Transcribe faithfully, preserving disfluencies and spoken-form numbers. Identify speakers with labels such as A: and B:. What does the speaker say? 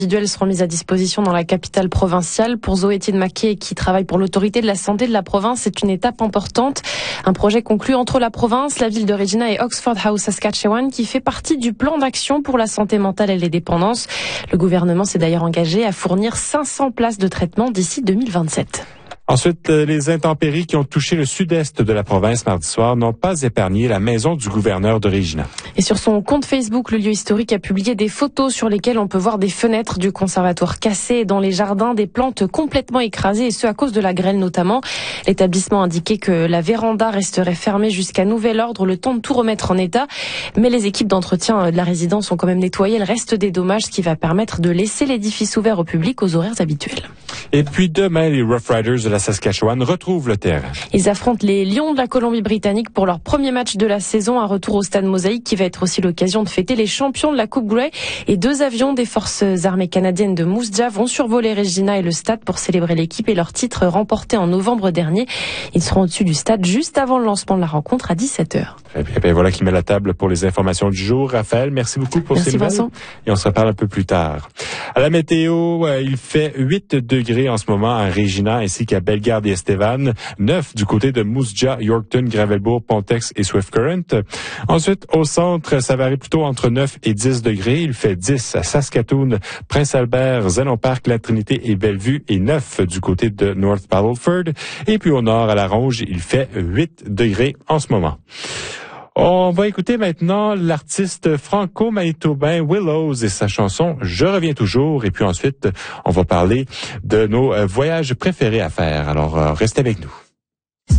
A: individuelles seront mises à disposition dans la capitale provinciale. Pour Zoé Etienne-Maquet, qui travaille pour l'autorité de la santé de la province, c'est une étape importante. Un projet conclu entre la province, la ville de Regina et Oxford House Saskatchewan, qui fait partie du plan d'action pour la santé mentale et les dépendances. Le gouvernement s'est d'ailleurs engagé à fournir cinq cents places de traitement d'ici deux mille vingt-sept.
B: Ensuite, les intempéries qui ont touché le sud-est de la province mardi soir n'ont pas épargné la maison du gouverneur de Regina.
A: Et sur son compte Facebook, le lieu historique a publié des photos sur lesquelles on peut voir des fenêtres du conservatoire cassées et dans les jardins des plantes complètement écrasées, et ce à cause de la grêle notamment. L'établissement indiquait que la véranda resterait fermée jusqu'à nouvel ordre, le temps de tout remettre en état. Mais les équipes d'entretien de la résidence ont quand même nettoyé le reste des dommages, ce qui va permettre de laisser l'édifice ouvert au public aux horaires habituels.
B: Et puis demain, les Rough Riders de la Saskatchewan retrouvent le terrain.
A: Ils affrontent les Lions de la Colombie-Britannique pour leur premier match de la saison, un retour au stade Mosaïque qui va être aussi l'occasion de fêter les champions de la Coupe Grey. Et deux avions des forces armées canadiennes de Moose Jaw vont survoler Regina et le stade pour célébrer l'équipe et leur titre remporté en novembre dernier. Ils seront au-dessus du stade juste avant le lancement de la rencontre à dix-sept heures.
B: Très bien, bien voilà qui met la table pour les informations du jour. Raphaël, merci beaucoup pour
A: merci
B: ces nouvelles.
A: Vincent.
B: Et on se reparle un peu plus tard. À la météo, euh, il fait huit degrés en ce moment à Regina ainsi qu'à Bellegarde et Estevan, neuf du côté de Moose Jaw, Yorkton, Gravelbourg, Pontex et Swift Current. Ensuite, au centre, ça varie plutôt entre neuf et dix degrés. Il fait dix à Saskatoon, Prince-Albert, Zénon Park, La Trinité et Bellevue et neuf du côté de North Battleford. Et puis au nord, à La Ronge, il fait huit degrés en ce moment. On va écouter maintenant l'artiste franco-manitobain Willows et sa chanson « Je reviens toujours ». Et puis ensuite, on va parler de nos voyages préférés à faire. Alors, restez avec nous.